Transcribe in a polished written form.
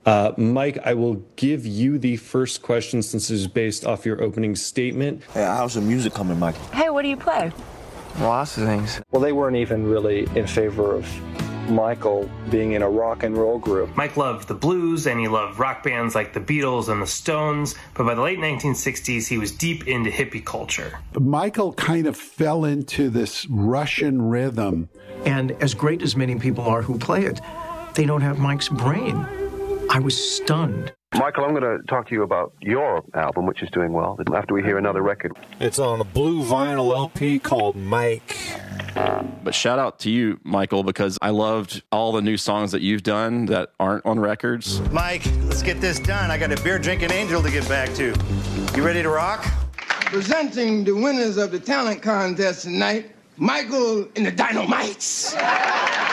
Mike, I will give you the first question since it is based off your opening statement. Hey, how's the music coming, Mike? Hey, what do you play? Lots of things. Well, they weren't even really in favor of Michael being in a rock and roll group. Mike loved the blues and he loved rock bands like the Beatles and the Stones, but by the late 1960s, he was deep into hippie culture. Michael kind of fell into this Russian rhythm. And as great as many people are who play it, they don't have Mike's brain. I was stunned. Michael, I'm going to talk to you about your album, which is doing well, after we hear another record. It's on a blue vinyl LP called Mike. But shout out to you, Michael, because I loved all the new songs that you've done that aren't on records. Mike, let's get this done. I got a beer-drinking angel to get back to. You ready to rock? Presenting the winners of the talent contest tonight, Michael and the Dynamites.